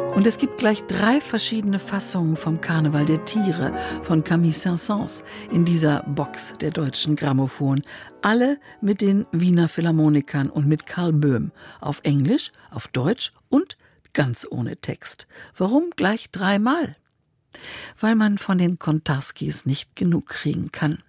Und es gibt gleich 3 verschiedene Fassungen vom Karneval der Tiere von Camille Saint-Saëns in dieser Box der Deutschen Grammophon. Alle mit den Wiener Philharmonikern und mit Karl Böhm. Auf Englisch, auf Deutsch und ganz ohne Text. Warum gleich 3-mal? Weil man von den Kontarskis nicht genug kriegen kann.